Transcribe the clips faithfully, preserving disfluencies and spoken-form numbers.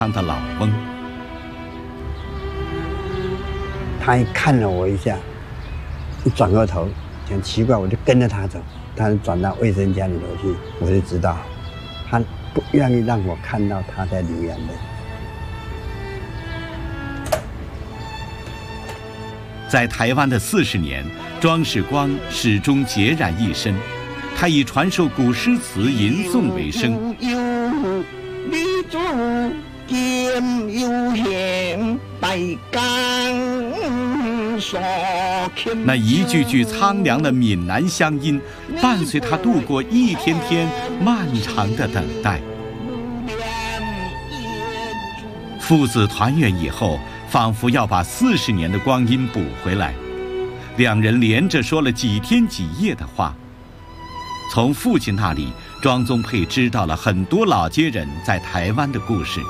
乡的老翁。 他一看了我一下，一转过头，很奇怪，我就跟着他走。他转到卫生间里头去，我就知道，他不愿意让我看到他在流眼泪。 在台湾的四十年，庄世光始终孑然一身。他以传授古诗词吟诵为生。那一句句苍凉的闽南乡音，伴随他度过一天天漫长的等待。父子团圆以后，仿佛要把四十年的光阴补回来。两人连着说了几天几夜的话。从父亲那里，庄宗沛知道了很多老街人在台湾的故事。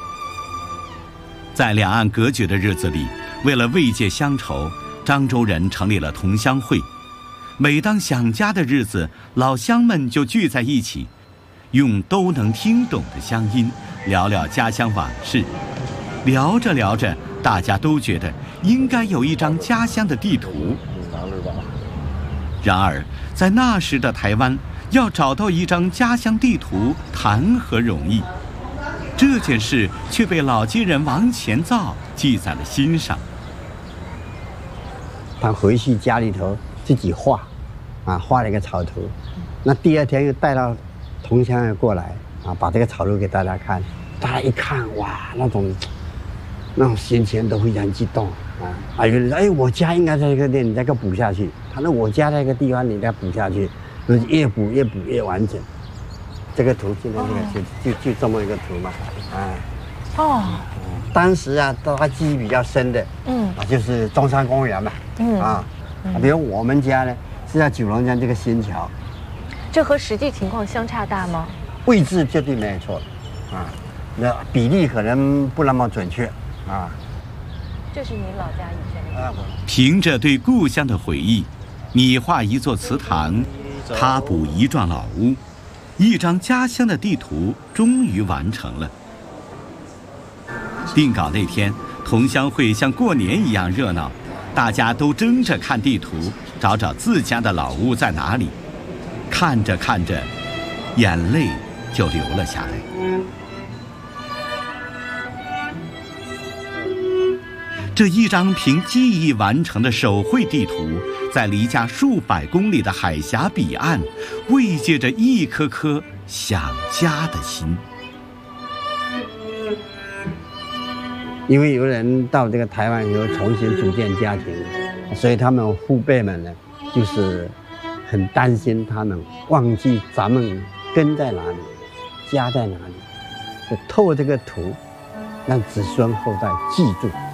在两岸隔绝的日子里，为了慰藉乡愁，漳州人成立了同乡会。每当想家的日子，老乡们就聚在一起，用都能听懂的乡音聊聊家乡往事。聊着聊着，大家都觉得应该有一张家乡的地图。然而，在那时的台湾，要找到一张家乡地图，谈何容易？这件事却被老街人王前造记在了心上。 他回去家里头自己画，啊，画了一个草图。那第二天又带到同乡人过来，啊，把这个草图给大家看。大家一看，哇，那种那种心情都非常激动啊！啊，有人说，哎，我家应该在这个地，你再给补下去。他说我家那个地方你再补下去，就是越补越补越完整。这个图现在这个就就就这么一个图嘛，啊， 哦， 当时啊，大家记忆比较深的，嗯，啊，就是中山公园嘛，嗯啊，比如我们家呢是在九龙江这个新桥， 这和实际情况相差大吗？ 位置绝对没有错，啊，那比例可能不那么准确，啊。 这是您老家以前的地方。 凭着对故乡的回忆，你画一座祠堂，他补一幢老屋。一张家乡的地图终于完成了。定稿那天，同乡会像过年一样热闹，大家都争着看地图，找找自家的老屋在哪里。看着看着，眼泪就流了下来。这一张凭记忆完成的手绘地图，在离家数百公里的海峡彼岸，慰藉着一颗颗想家的心。 因为有人到这个台湾以后重新组建家庭，所以他们父辈们呢，就是很担心他们忘记咱们根在哪里，家在哪里，就透过这个图，让子孙后代记住。